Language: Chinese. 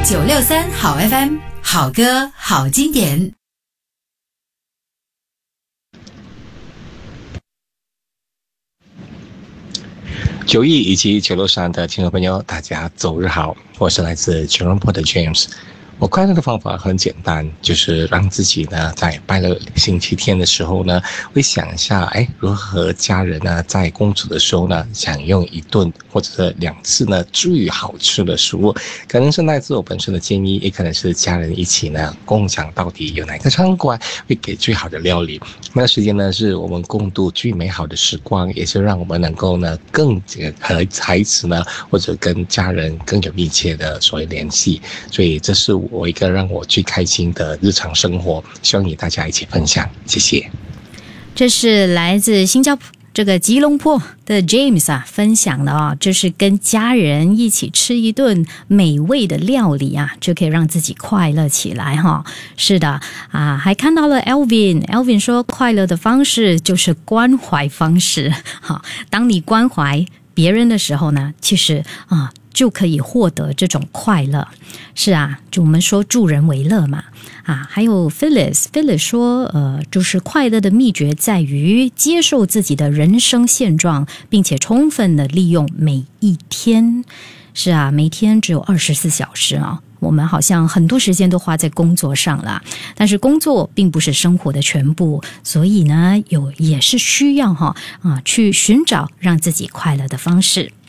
963好 FM， 好歌好经典。 91以及963的听众朋友，大家周日好，我是来自吉隆坡的 James。我快乐的方法很简单，就是让自己呢在拜六星期天的时候呢，会想一下，如何和家人呢在工作的时候呢，享用一顿或者2次呢最好吃的食物，可能是来自我本身的建议，也可能是家人一起呢共享到底有哪个餐馆会给最好的料理。那个时间呢是我们共度最美好的时光，也是让我们能够呢更和孩子呢或者跟家人更有密切的所谓联系，所以这是我一个让我最开心的日常生活，希望与大家一起分享，谢谢。 这是来自新加坡这个吉隆坡的 James 啊分享的就是跟家人一起吃一顿美味的料理啊，就可以让自己快乐起来是的啊，还看到了 Elvin 说快乐的方式就是关怀方式。好，当你关怀别人的时候呢，其实就可以获得这种快乐。是啊，就我们说助人为乐嘛。还有 Phyllis 说就是快乐的秘诀在于接受自己的人生现状，并且充分的利用每一天。是啊，每天只有24小时我们好像很多时间都花在工作上了，但是工作并不是生活的全部，所以呢也是需要去寻找让自己快乐的方式。